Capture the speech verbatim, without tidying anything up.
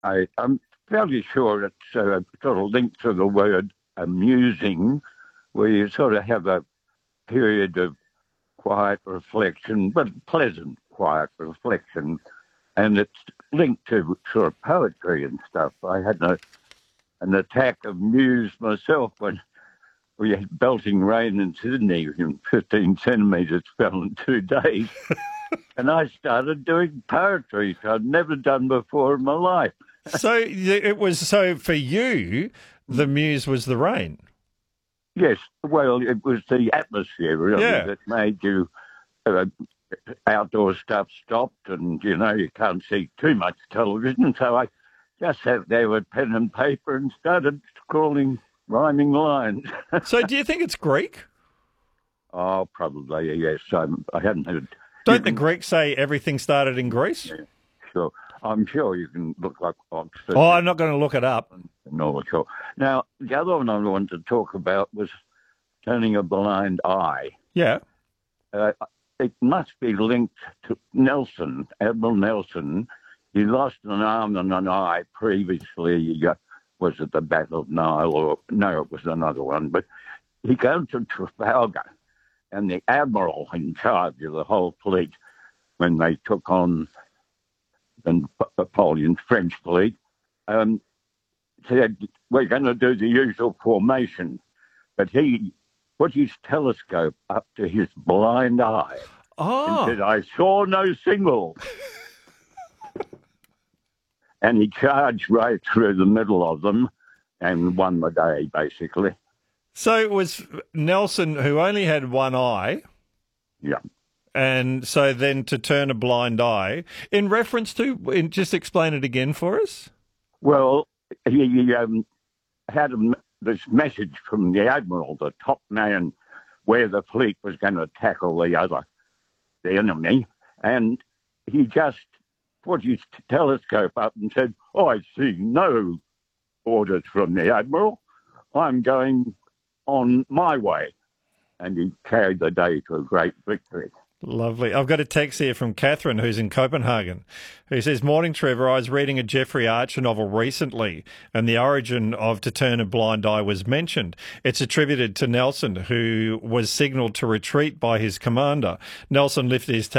I, I'm fairly sure it's uh, sort of linked to the word amusing, where you sort of have a period of quiet reflection, but pleasant quiet reflection, and it's linked to sort of poetry and stuff. I had a, an attack of muse myself when we had belting rain in Sydney, and fifteen centimetres fell in two days, and I started doing poetry, which I'd never done before in my life. So it was so for you, the muse was the rain. Yes, well, it was the atmosphere really Yeah. that made you uh, outdoor stuff stopped, and you know you can't see too much television. So I just sat there with pen and paper and started scrawling rhyming lines. So do you think it's Greek? Oh, probably yes. Um, I hadn't heard. Don't the Greeks say everything started in Greece? Yeah, sure. I'm sure you can look like Oxford. Oh, I'm not going to look it up. No, sure. Now, the other one I wanted to talk about was turning a blind eye. Yeah. Uh, it must be linked to Nelson, Admiral Nelson. He lost an arm and an eye previously. Uh, was it the Battle of Nile? Or no, it was another one. But he goes to Trafalgar, and the admiral in charge of the whole fleet, when they took on the Napoleon's French fleet, um, said, we're going to do the usual formation. But he put his telescope up to his blind eye Oh. and said, I saw no signal. And he charged right through the middle of them and won the day, basically. So it was Nelson who only had one eye. Yeah. And so then to turn a blind eye, in reference to, in, just explain it again for us. Well, he, he um, had a, this message from the admiral, the top man, where the fleet was going to tackle the other, the enemy, and he just put his telescope up and said, oh, I see no orders from the admiral. I'm going on my way. And he carried the day to a great victory. Lovely. I've got a text here from Catherine, who's in Copenhagen, who says, morning, Trevor. I was reading a Jeffrey Archer novel recently, and the origin of To Turn a Blind Eye was mentioned. It's attributed to Nelson, who was signalled to retreat by his commander. Nelson lifted his